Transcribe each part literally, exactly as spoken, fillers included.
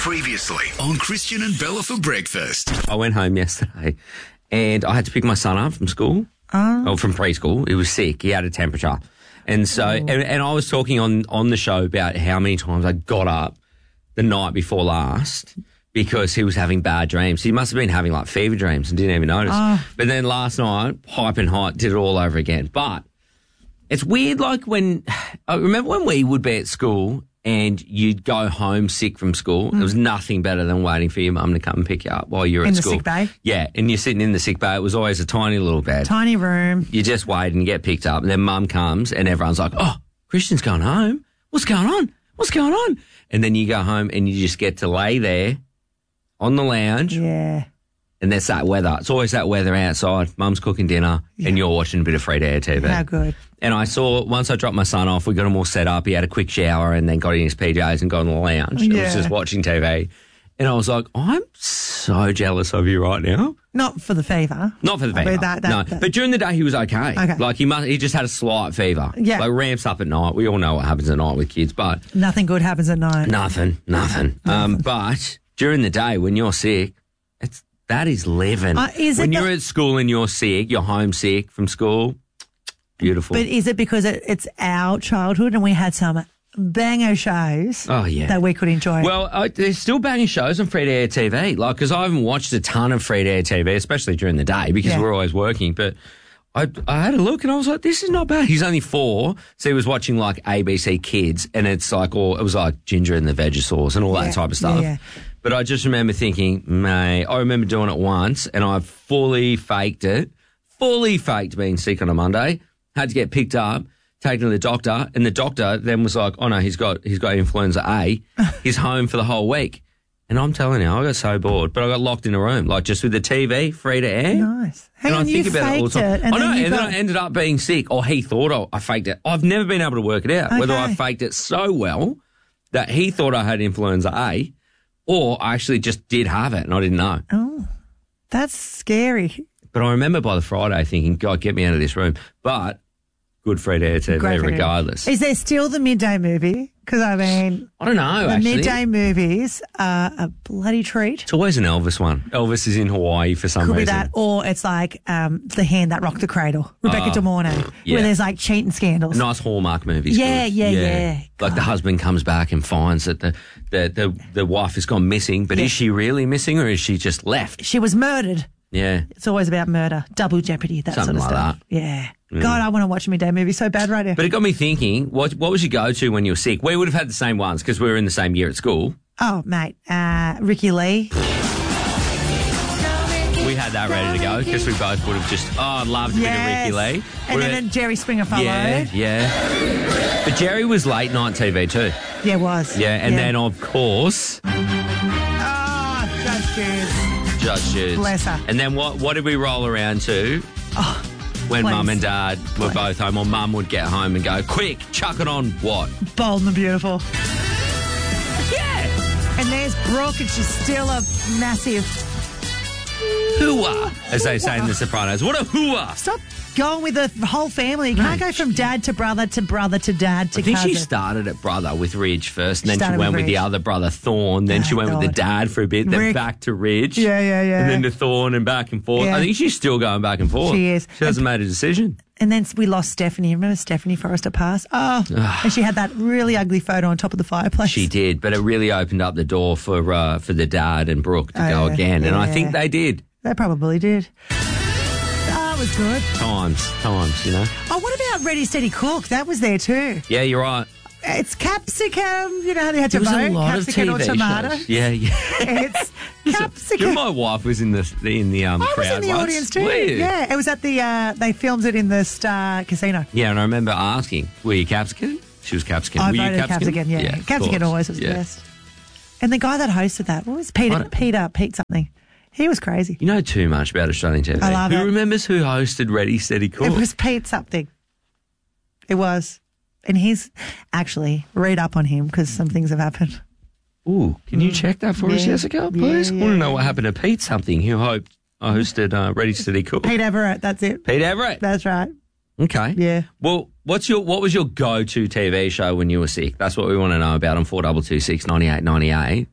Previously on Christian and Bella for breakfast. I went home yesterday and I had to pick my son up from school, Oh. or from preschool. He was sick. He had a temperature. And so, Oh. and, and I was talking on, on the show about how many times I got up the night before last because he was having bad dreams. He must have been having like fever dreams and didn't even notice. Oh. But then last night, piping hot, did it all over again. But it's weird, like when, I remember when we would be at school and you'd go home sick from school. Mm. There was nothing better than waiting for your mum to come and pick you up while you were In at the school. sick bay? Yeah, and you're sitting in the sick bay. It was always a tiny little bed. Tiny room. You just wait and you get picked up, and then mum comes and everyone's like, oh, Christian's going home. What's going on? What's going on? And then you go home and you just get to lay there on the lounge. Yeah. And there's that weather. It's always that weather outside. Mum's cooking dinner Yeah. and you're watching a bit of free to air T V. How good. And I saw, once I dropped my son off, we got him all set up. He had a quick shower and then got in his P Js and got in the lounge. And Yeah. was just watching T V. And I was like, I'm so jealous of you right now. Not for the fever. Not for the I fever. mean, that- that- no. that- But during the day, he was okay. Okay. Like, he must, he just had a slight fever. Yeah. Like, ramps up at night. We all know what happens at night with kids, but Nothing good happens at night. nothing, nothing. Um, but during the day, when you're sick, it's that is living. Uh, is it when you're the- at school and you're sick, you're homesick from school, beautiful. But is it because it, it's our childhood and we had some banger shows Oh, yeah. that we could enjoy? Well, uh, there's still banging shows on free to air T V, like, because I haven't watched a ton of free to air T V, especially during the day because Yeah. we're always working. But I, I had a look and I was like, this is not bad. He's only four, so he was watching like A B C Kids, and it's like all it was like Ginger and the Vegasaurs and all Yeah, that type of stuff. yeah, yeah. But I just remember thinking, mate, I remember doing it once, and I fully faked it, fully faked being sick on a Monday. Had to get picked up, taken to the doctor, and the doctor then was like, "Oh no, he's got he's got influenza A. He's home for the whole week." And I'm telling you, I got so bored, but I got locked in a room, like just with the T V, free to air. Nice. Hang and on, I think you about it all faked the time. it, and I know, then you and then got- I ended up being sick, or he thought I, I faked it. I've never been able to work it out whether I Okay. faked it so well that he thought I had influenza A, or I actually just did have it and I didn't know. Oh, that's scary. But I remember by the Friday thinking, God, get me out of this room. But good free to air T V Great for you. regardless. Is there still the midday movie? Because, I mean, I don't know, the actually. midday movies are a bloody treat. It's always an Elvis one. Elvis is in Hawaii for some Could be reason. that, or it's like um, The Hand That Rocked the Cradle, Rebecca De Mornay, yeah. where there's like cheating scandals. Nice Hallmark movies. Yeah, good. yeah, yeah. Like the husband comes back and finds that the, the, the, the wife has gone missing, but Yeah. is she really missing or is she just left? She was murdered. Yeah. It's always about murder, double jeopardy, that Something sort of like stuff. Yeah. God, I want to watch a midday movie so bad right now. But it got me thinking, what what was your go-to when you were sick? We would have had the same ones because we were in the same year at school. Oh, mate, uh, Ricky Lee. We had that ready to go because we both would have just, oh, I'd loved a Yes. bit of Ricky Lee. And Would then have- a Jerry Springer followed. Yeah, yeah. But Jerry was late night T V too. Yeah, it was. Yeah, and then of course, Oh, Judge Judes. Judge Judes. Bless her. And then what what did we roll around to Oh, when please. mum and dad were Please. both home, or mum would get home and go, quick, chuck it on what? Bold and Beautiful. Yeah. And there's Brooke, and she's still a massive... Hooah, as they say in The Sopranos. What a hooah. Stop going with the whole family. You can't Mate, go from dad to brother to brother to dad to I think cousin. she started at brother with Ridge first, and She then she started went with with the Ridge. other brother, Thorn. Then Oh, she went with the God. dad for a bit, then Rick. back to Ridge. Yeah, yeah, yeah. And then to Thorn and back and forth. Yeah. I think she's still going back and forth. She is. She hasn't made a decision. And then we lost Stephanie. Remember Stephanie Forrester Pass? Oh, and she had that really ugly photo on top of the fireplace. She did, but it really opened up the door for uh, for the dad and Brooke to Oh, go yeah. again. And I Yeah. think they did. They probably did. Oh, it was good. Times, times, you know. Oh, what about Ready, Steady, Cook? That was there too. Yeah, you're right. It's capsicum. You know how they had to There was vote? a lot of T capsicum V or tomato? shows. Yeah, yeah. It's Do you capsicum. know my wife was in the in the um, I was crowd in the once? audience too. Were you? Yeah, it was at the. Uh, they filmed it in the Star Casino. Yeah, and I remember asking, were you capsicum? She was capsicum. I were you voted capsicum? capsicum. Yeah, of capsicum course. always was Yeah. the best. And the guy that hosted that, what was Peter? I don't- Peter, Pete something. He was crazy. You know too much about Australian T V. I love who it. remembers who hosted Ready, Steady, Cook? It was Pete something. It was, and he's actually read up on him because some things have happened. Ooh, can you check that for us, Yeah. Jessica, please? Yeah, I want to yeah. know what happened to Pete something who hoped hosted uh, Ready, Steady, Cook. Pete Everett, that's it. Pete Everett. That's right. Okay. Yeah. Well, what's your what was your go to T V show when you were sick? That's what we want to know about on four two two six nine eight nine eight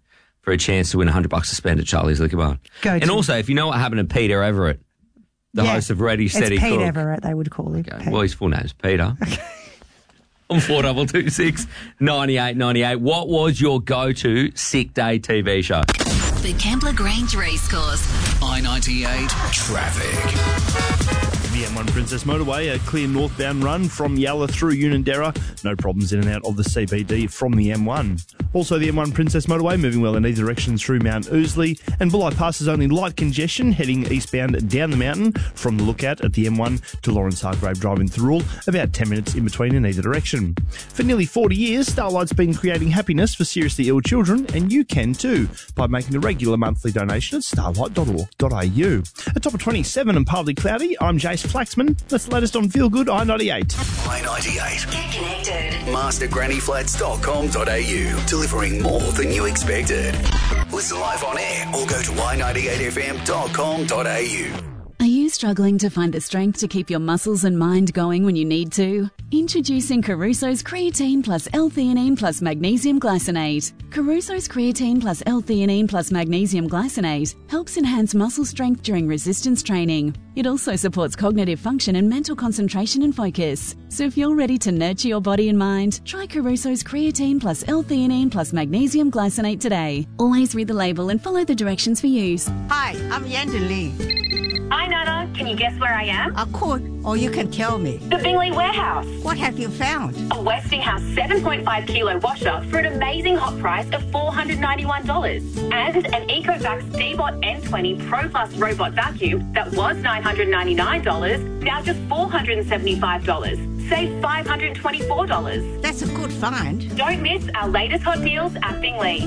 for a chance to win one hundred bucks to spend at Charlie's Liquor Bar. Go and to. also, if you know what happened to Peter Everett, the Yeah. host of Ready, Steady, It's Pete Cook. Everett, they would call him. Okay. Pete. Well, his full name's Peter. On four double two six ninety eight ninety eight. What was your go-to sick day T V show? The Kembla Grange Racecourse. I ninety-eight traffic. The M one Princess Motorway, a clear northbound run from Yalla through Unanderra. No problems in and out of the C B D from the M one. Also, the M one Princess Motorway moving well in either direction through Mount Ousley. And Bulli Pass is only light congestion heading eastbound down the mountain from the lookout at the M one to Lawrence Hargrave Drive in Thirroul. About ten minutes in between in either direction. For nearly forty years, Starlight's been creating happiness for seriously ill children, and you can too by making a regular monthly donation at starlight dot org dot a u. At top of twenty-seven and partly cloudy, I'm Jace Flaxman. That's the latest on Feel Good I ninety-eight. I ninety-eight. Get connected. master granny flats dot com dot a u. Delivering more than you expected. Listen live on air or go to i ninety-eight f m dot com dot a u. Are you struggling to find the strength to keep your muscles and mind going when you need to? Introducing Caruso's Creatine plus L-theanine plus Magnesium Glycinate. Caruso's Creatine plus L-theanine plus Magnesium Glycinate helps enhance muscle strength during resistance training. It also supports cognitive function and mental concentration and focus. So if you're ready to nurture your body and mind, try Caruso's Creatine plus L-theanine plus Magnesium Glycinate today. Always read the label and follow the directions for use. Hi, I'm Yanda Lee. Hi, Nana. Can you guess where I am? I could, or you can tell me. The Bingley Warehouse. What have you found? A Westinghouse seven point five kilo washer for an amazing hot price of four hundred ninety-one dollars. And an Ecovacs D-Bot N twenty Pro Plus robot vacuum that was nine hundred ninety-nine dollars, now just four hundred seventy-five dollars. Save five hundred twenty-four dollars. That's a good find. Don't miss our latest hot deals at Bingley.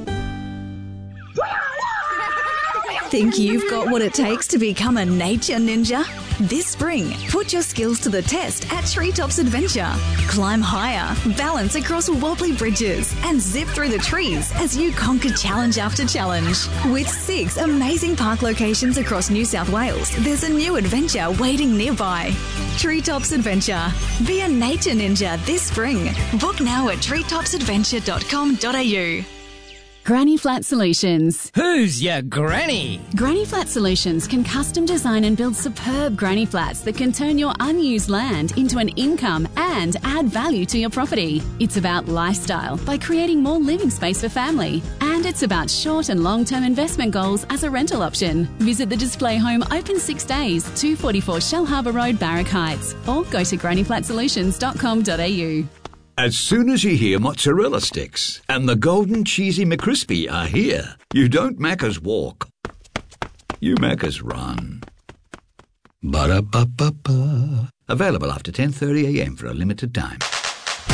Think you've got what it takes to become a nature ninja? This spring, put your skills to the test at Treetops Adventure. Climb higher, balance across wobbly bridges, and zip through the trees as you conquer challenge after challenge. With six amazing park locations across New South Wales, there's a new adventure waiting nearby. Treetops Adventure. Be a nature ninja this spring. Book now at treetops adventure dot com dot a u. Granny Flat Solutions. Who's your granny? Granny Flat Solutions can custom design and build superb granny flats that can turn your unused land into an income and add value to your property. It's about lifestyle by creating more living space for family. And it's about short and long-term investment goals as a rental option. Visit the display home open six days, two forty-four Shell Harbour Road, Barrack Heights, or go to granny flat solutions dot com dot a u. As soon as you hear mozzarella sticks and the golden cheesy McCrispy are here, you don't Macca's walk. You Macca's run. Ba-da-ba-ba-ba. Available after ten thirty a m for a limited time.